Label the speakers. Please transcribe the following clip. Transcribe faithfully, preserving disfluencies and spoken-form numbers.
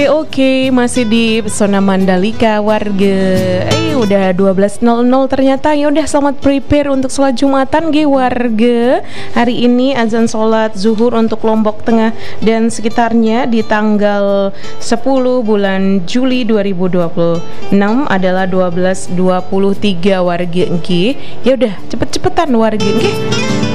Speaker 1: Oke, masih di Pesona Mandalika warga. Eh, udah dua belas nol nol ternyata. Ya udah, selamat prepare untuk sholat Jumatan ge warga. Hari ini azan sholat zuhur untuk Lombok Tengah dan sekitarnya di tanggal sepuluh bulan Juli dua ribu dua puluh enam adalah dua belas dua puluh tiga warga nggih. Ya udah, cepet-cepetan warga nggih.